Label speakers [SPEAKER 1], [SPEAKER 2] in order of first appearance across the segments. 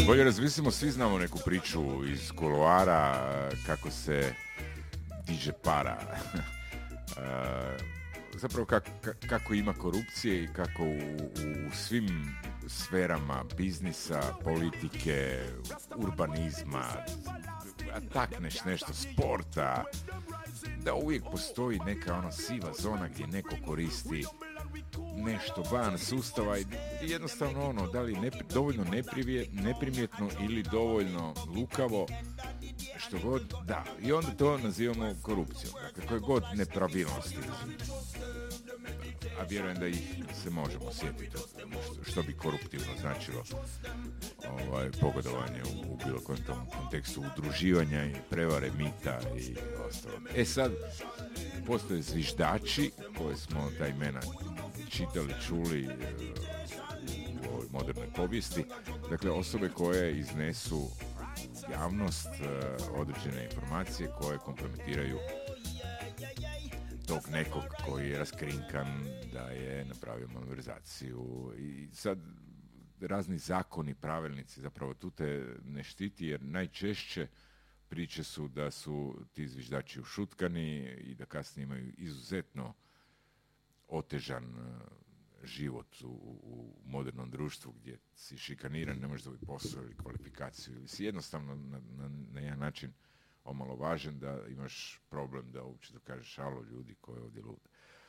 [SPEAKER 1] Bolje razmislimo, svi znamo neku priču iz kuloara kako se diže para. Zapravo kako ima korupcije i kako u svim sferama biznisa, politike, urbanizma, takneš nešto, sporta, da uvijek postoji neka siva zona gdje neko koristi nešto van sustava i jednostavno da li dovoljno neprimjetno ili dovoljno lukavo, što god, da, i onda to nazivamo korupcijom. Dakle, koje god nepravilnosti, a vjerujem da ih se možemo sjetiti, što bi koruptivno značilo pogodovanje u bilo kojem tom kontekstu udruživanja i prevare mita i ostalo. Sad, postoje zviždači koje smo ta imena čitali, čuli u ovoj modernoj povijesti, dakle osobe koje iznesu javnost određene informacije koje kompromitiraju tog nekog koji je raskrinkan da je napravio malverzaciju. I sad razni zakoni, pravilnici zapravo tu te ne štiti, jer najčešće priče su da su ti zviždači ušutkani i da kasnije imaju izuzetno otežan život u modernom društvu gdje si šikaniran, ne možeš dobiti posao ili kvalifikaciju ili si jednostavno na jedan način omalovažen da imaš problem da uopće dokažeš alo ljudi koji je ovdje lud.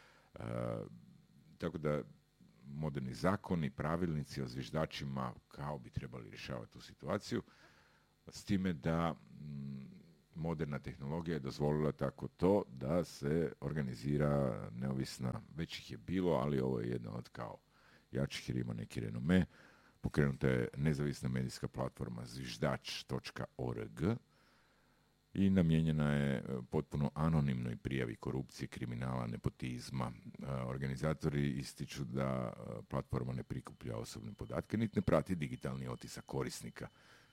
[SPEAKER 1] Tako da moderni zakoni, pravilnici o zviždačima kao bi trebali rješavati tu situaciju, s time da moderna tehnologija je dozvolila tako to da se organizira neovisna, već ih je bilo, ali ovo je jedna od kao jačih jer ima neki renome. Pokrenuta je nezavisna medijska platforma zviždač.org i namijenjena je potpuno anonimnoj prijavi korupcije, kriminala, nepotizma. Organizatori ističu da platforma ne prikuplja osobne podatke, niti ne prati digitalni otisak korisnika.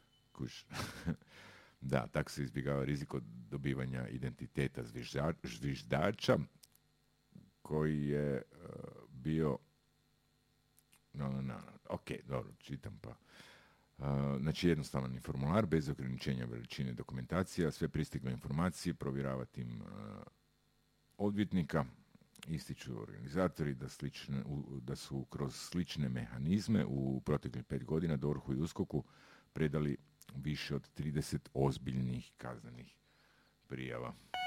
[SPEAKER 1] Da, tako se izbjegava rizik od dobivanja identiteta zviždača koji je bio... Ok, dobro, čitam pa. Znači jednostavan je formular bez ograničenja veličine dokumentacija, sve pristigle informacije provjeravati im odvjetnika. Ističu organizatori da su kroz slične mehanizme u proteklih 5 godina DORH-u i USKOK-u predali više od 30 ozbiljnih kaznenih prijava.